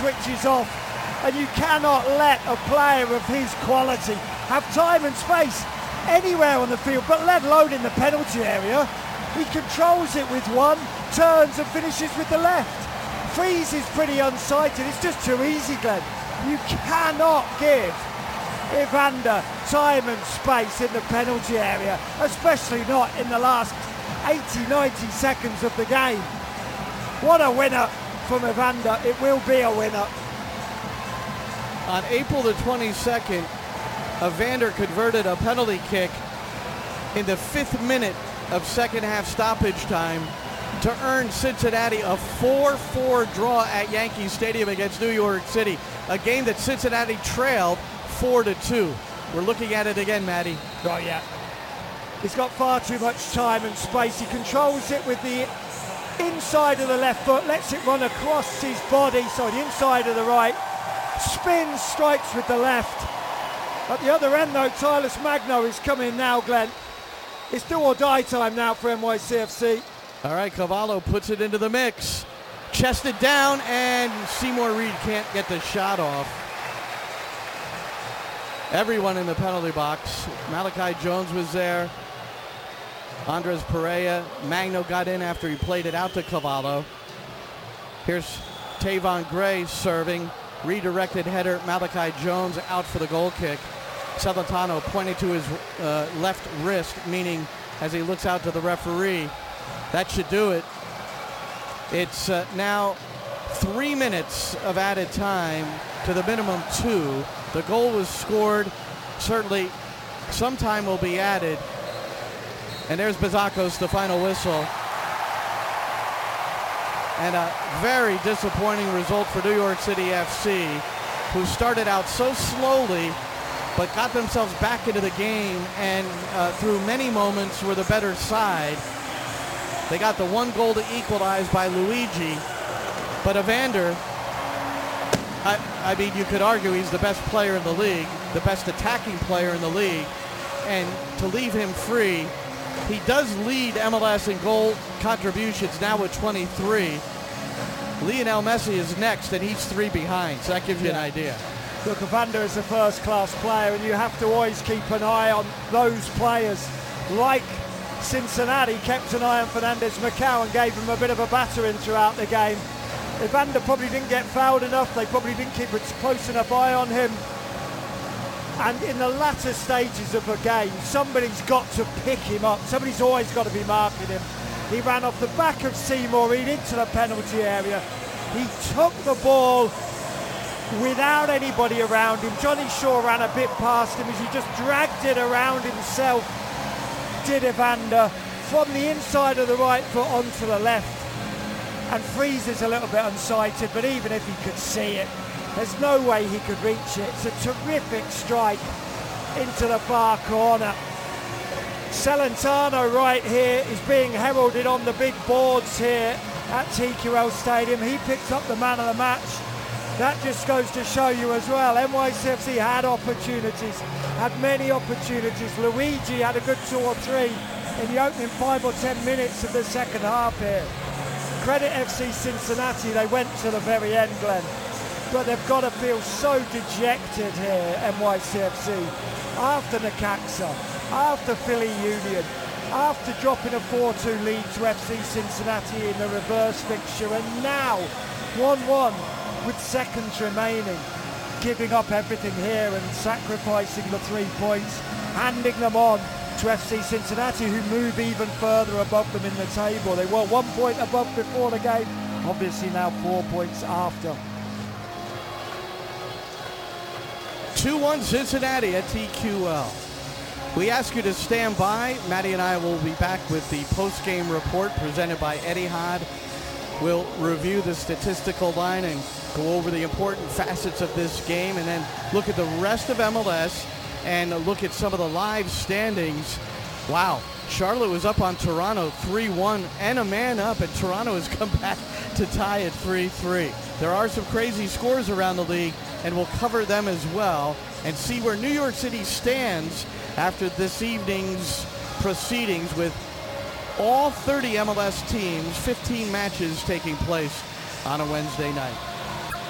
switches off. And you cannot let a player of his quality have time and space anywhere on the field, but let alone in the penalty area. He controls it with one, turns and finishes with the left. Freeze is pretty unsighted. It's just too easy, Glenn. You cannot give Evander time and space in the penalty area, especially not in the last 80, 90 seconds of the game. What a winner from Evander. It will be a winner. On April the 22nd, Evander converted a penalty kick in the 5th minute of second half stoppage time to earn Cincinnati a 4-4 draw at Yankee Stadium against New York City, a game that Cincinnati trailed 4-2. We're looking at it again, Matty. Oh, yeah. He's got far too much time and space. He controls it with the inside of the left foot, lets it run across his body, so the inside of the right, spins, strikes with the left. At the other end, though, Tylus Magno is coming now, Glenn. It's do or die time now for NYCFC. All right, Cavallo puts it into the mix. Chested down, and Seymour Reed can't get the shot off. Everyone in the penalty box. Malachi Jones was there. Andres Pereira. Magno got in after he played it out to Cavallo. Here's Tavon Gray serving. Redirected header. Malachi Jones out for the goal kick. Celentano pointing to his left wrist, meaning as he looks out to the referee, that should do it. It's now 3 minutes of added time to the minimum 2. The goal was scored. Certainly some time will be added. And there's Bazakos, the final whistle. And a very disappointing result for New York City FC, who started out so slowly but got themselves back into the game, and through many moments were the better side. They got the 1 goal to equalize by Luigi, but Evander, I mean, you could argue he's the best player in the league, the best attacking player in the league, and to leave him free, he does lead MLS in goal contributions now with 23. Lionel Messi is next, and he's 3 behind, so that gives you an idea. Look, Evander is a first-class player, and you have to always keep an eye on those players. Like Cincinnati kept an eye on Fernandez Macau and gave him a bit of a battering throughout the game. Evander probably didn't get fouled enough. They probably didn't keep a close enough eye on him. And in the latter stages of a game, somebody's got to pick him up. Somebody's always got to be marking him. He ran off the back of Seymour Reed into the penalty area. He took the ball without anybody around him. Johnny Shaw ran a bit past him as he just dragged it around himself, did Evander, from the inside of the right foot onto the left. And Freeze is a little bit unsighted, but even if he could see it, there's no way he could reach it. It's a terrific strike into the far corner. Celentano right here is being heralded on the big boards here at TQL Stadium. He picks up the man of the match. That just goes to show you as well, NYCFC had opportunities, had many opportunities. Luigi had a good 2 or 3 in the opening 5 or 10 minutes of the second half here. Credit FC Cincinnati, they went to the very end, Glenn. But they've got to feel so dejected here, NYCFC, after Necaxa, after Philly Union, after dropping a 4-2 lead to FC Cincinnati in the reverse fixture, and now 1-1 with seconds remaining, giving up everything here and sacrificing the 3 points, handing them on to FC Cincinnati, who move even further above them in the table. They were 1 point above before the game, obviously now 4 points after. 2-1 Cincinnati at TQL. We ask you to stand by. Matty and I will be back with the post-game report presented by Etihad. We'll review the statistical line and go over the important facets of this game, and then look at the rest of MLS and look at some of the live standings. Wow, Charlotte was up on Toronto 3-1 and a man up, and Toronto has come back to tie at 3-3. There are some crazy scores around the league, and we'll cover them as well and see where New York City stands after this evening's proceedings, with all 30 MLS teams, 15 matches taking place on a Wednesday night.